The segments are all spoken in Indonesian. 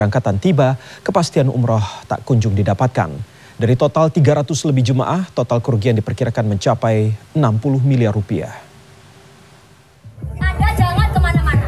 Berangkatan tiba, kepastian umroh tak kunjung didapatkan. Dari total 300 lebih jemaah, total kerugian diperkirakan mencapai 60 miliar rupiah. Anda jangan kemana-mana.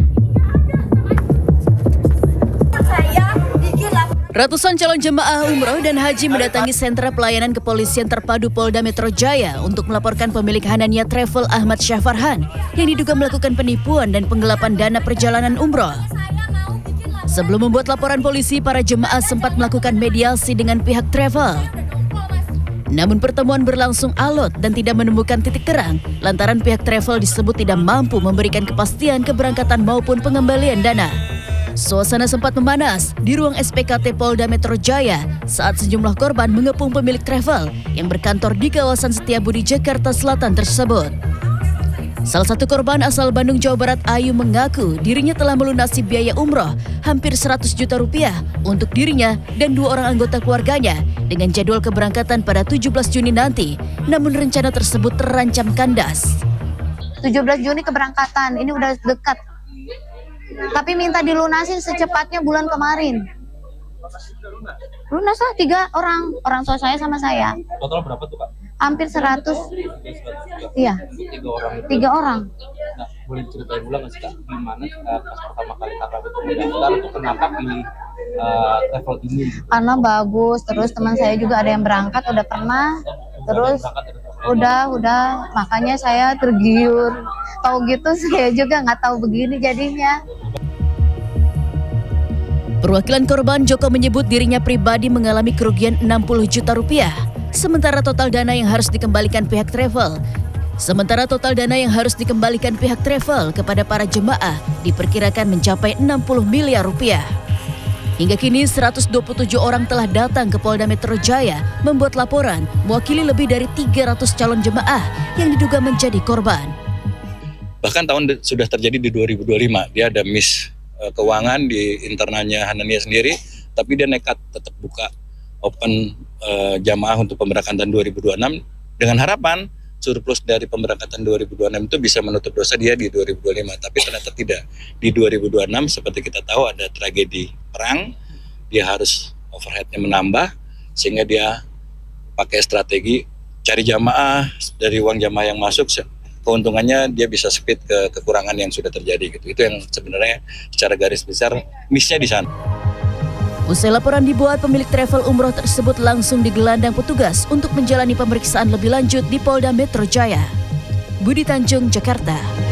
Ratusan calon jemaah umroh dan haji mendatangi sentra pelayanan kepolisian terpadu Polda Metro Jaya untuk melaporkan pemilik Hanania Travel Ahmad Syahfarhan yang diduga melakukan penipuan dan penggelapan dana perjalanan umroh. Sebelum membuat laporan polisi, para jemaah sempat melakukan mediasi dengan pihak travel. Namun pertemuan berlangsung alot dan tidak menemukan titik terang lantaran pihak travel disebut tidak mampu memberikan kepastian keberangkatan maupun pengembalian dana. Suasana sempat memanas di ruang SPKT Polda Metro Jaya saat sejumlah korban mengepung pemilik travel yang berkantor di kawasan Setiabudi, Jakarta Selatan tersebut. Salah satu korban asal Bandung, Jawa Barat, Ayu, mengaku dirinya telah melunasi biaya umroh hampir 100 juta rupiah untuk dirinya dan 2 orang anggota keluarganya dengan jadwal keberangkatan pada 17 Juni nanti. Namun rencana tersebut terancam kandas. 17 Juni keberangkatan, ini udah dekat. Tapi minta dilunasin secepatnya bulan kemarin. Lunas lah 3 orang tua saya sama saya. Total berapa tuh, Kak? Hampir 100. Iya. 3 orang. Nah, boleh ceritain ulang nggak sih, Kak? Gimana pas pertama kali Kakak itu mendaftar itu kenapa pilih travel ini? Karena bagus, terus teman saya juga ada yang berangkat, udah pernah. Terus udah makanya saya tergiur. Tahu gitu saya juga nggak tahu begini jadinya. Perwakilan korban Joko menyebut dirinya pribadi mengalami kerugian 60 juta rupiah. Sementara total dana yang harus dikembalikan pihak travel kepada para jemaah diperkirakan mencapai 60 miliar rupiah. Hingga kini 127 orang telah datang ke Polda Metro Jaya membuat laporan mewakili lebih dari 300 calon jemaah yang diduga menjadi korban. Bahkan sudah terjadi di 2025, dia ada miss keuangan di internalnya Hanania sendiri, tapi dia nekat tetap buka open jamaah untuk pemberangkatan 2026 dengan harapan surplus dari pemberangkatan 2026 itu bisa menutup dosa dia di 2025, tapi ternyata tidak. Di 2026 seperti kita tahu ada tragedi perang, dia harus overheadnya menambah sehingga dia pakai strategi cari jamaah dari uang jamaah yang masuk. Keuntungannya dia bisa speed ke kekurangan yang sudah terjadi gitu. Itu yang sebenarnya secara garis besar missnya di sana. Usai laporan dibuat, pemilik travel umroh tersebut langsung digelandang petugas untuk menjalani pemeriksaan lebih lanjut di Polda Metro Jaya. Budi Tanjung, Jakarta.